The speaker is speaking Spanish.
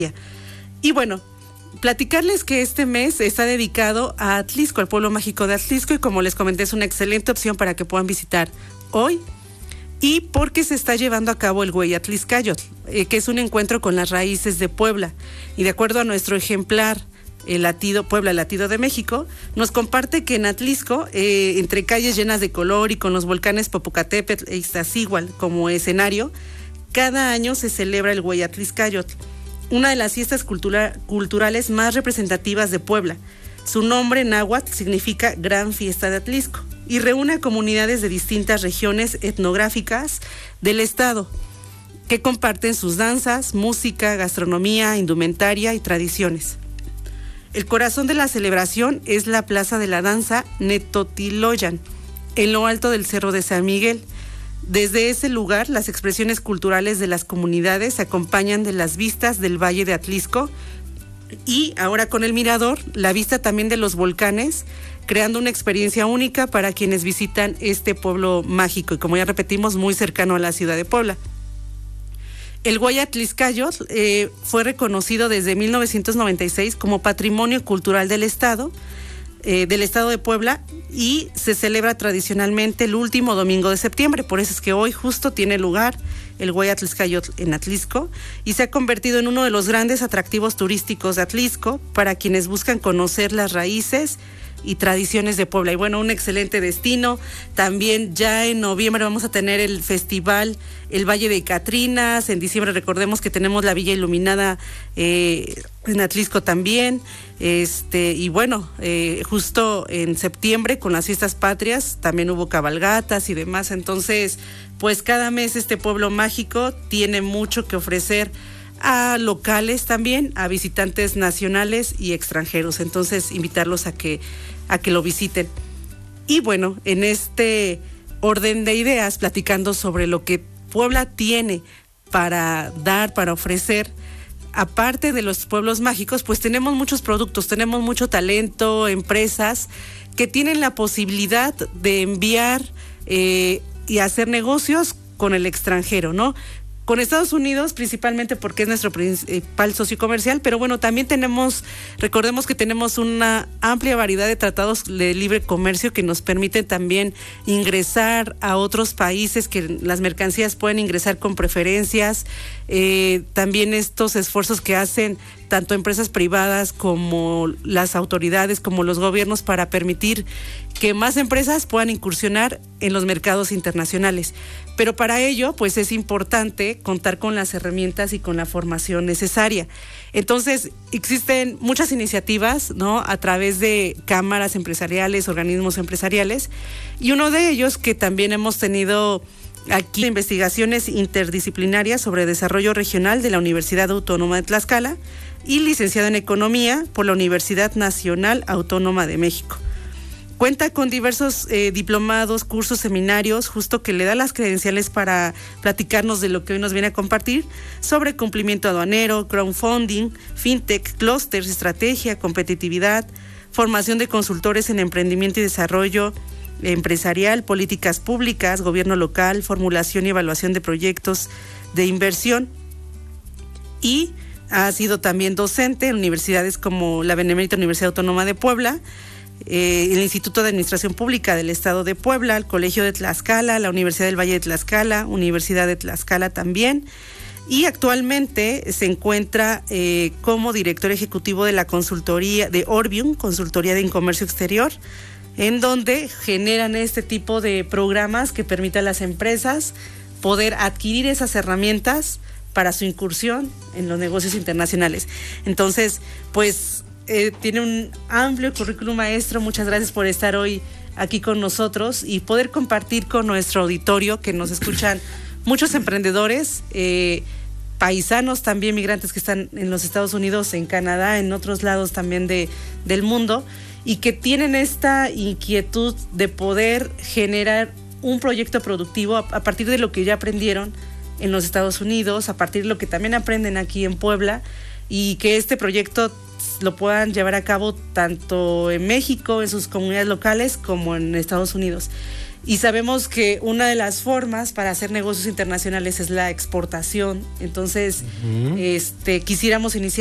Y bueno, platicarles que este mes está dedicado a Atlixco, al pueblo mágico de Atlixco, y como les comenté, es una excelente opción para que puedan visitar hoy, y porque se está llevando a cabo el Hueyatlixcayotl, que es un encuentro con las raíces de Puebla. Y de acuerdo a nuestro ejemplar, el latido Puebla, el latido de México, nos comparte que en Atlixco, entre calles llenas de color y con los volcanes Popocatépetl e Iztaccíhuatl como escenario, cada año se celebra el Hueyatlixcayotl, una de las fiestas culturales más representativas de Puebla. Su nombre náhuatl significa Gran Fiesta de Atlixco y reúne a comunidades de distintas regiones etnográficas del estado que comparten sus danzas, música, gastronomía, indumentaria y tradiciones. El corazón de la celebración es la Plaza de la Danza Netotiloyan, en lo alto del Cerro de San Miguel. Desde ese lugar, las expresiones culturales de las comunidades se acompañan de las vistas del Valle de Atlixco y ahora con el mirador, la vista también de los volcanes, creando una experiencia única para quienes visitan este pueblo mágico y, como ya repetimos, muy cercano a la ciudad de Puebla. El Hueyatlixcayotl fue reconocido desde 1996 como Patrimonio Cultural del Estado de Puebla, y se celebra tradicionalmente el último domingo de septiembre. Por eso es que hoy justo tiene lugar el Hueyatlixcayotl en Atlixco y se ha convertido en uno de los grandes atractivos turísticos de Atlixco para quienes buscan conocer las raíces y tradiciones de Puebla. Y bueno, un excelente destino. También ya en noviembre vamos a tener el festival El Valle de Catrinas. En diciembre recordemos que tenemos la Villa Iluminada en Atlixco también. Y bueno, justo en septiembre con las fiestas patrias también hubo cabalgatas y demás. Entonces, pues cada mes este pueblo mágico tiene mucho que ofrecer a locales también, a visitantes nacionales y extranjeros. Entonces, invitarlos a que lo visiten. Y bueno, en este orden de ideas, platicando sobre lo que Puebla tiene para dar, para ofrecer, aparte de los pueblos mágicos, pues tenemos muchos productos, tenemos mucho talento, empresas que tienen la posibilidad de enviar y hacer negocios con el extranjero, ¿no? Con Estados Unidos principalmente porque es nuestro principal socio comercial, pero bueno, también recordemos que tenemos una amplia variedad de tratados de libre comercio que nos permiten también ingresar a otros países, que las mercancías pueden ingresar con preferencias. También estos esfuerzos que hacen tanto empresas privadas como las autoridades, como los gobiernos, para permitir que más empresas puedan incursionar en los mercados internacionales. Pero para ello, pues es importante contar con las herramientas y con la formación necesaria. Entonces, existen muchas iniciativas, ¿no?, a través de cámaras empresariales, organismos empresariales, y uno de ellos que también hemos tenido aquí, investigaciones interdisciplinarias sobre desarrollo regional de la Universidad Autónoma de Tlaxcala y licenciado en Economía por la Universidad Nacional Autónoma de México. Cuenta con diversos diplomados, cursos, seminarios, justo que le da las credenciales para platicarnos de lo que hoy nos viene a compartir sobre cumplimiento aduanero, crowdfunding, fintech, clústeres, estrategia, competitividad, formación de consultores en emprendimiento y desarrollo empresarial, políticas públicas, gobierno local, formulación y evaluación de proyectos de inversión. Y ha sido también docente en universidades como la Benemérita Universidad Autónoma de Puebla, el Instituto de Administración Pública del Estado de Puebla, el Colegio de Tlaxcala, la Universidad del Valle de Tlaxcala, Universidad de Tlaxcala también, y actualmente se encuentra como director ejecutivo de la consultoría de Orbium, Consultoría de Comercio Exterior, en donde generan este tipo de programas que permitan a las empresas poder adquirir esas herramientas para su incursión en los negocios internacionales. Entonces, pues tiene un amplio currículum, maestro. Muchas gracias por estar hoy aquí con nosotros y poder compartir con nuestro auditorio, que nos escuchan muchos emprendedores, paisanos también, migrantes que están en los Estados Unidos, en Canadá, en otros lados también del mundo, y que tienen esta inquietud de poder generar un proyecto productivo a partir de lo que ya aprendieron en los Estados Unidos, a partir de lo que también aprenden aquí en Puebla, y que este proyecto lo puedan llevar a cabo tanto en México, en sus comunidades locales, como en Estados Unidos. Y sabemos que una de las formas para hacer negocios internacionales es la exportación. Entonces, quisiéramos iniciar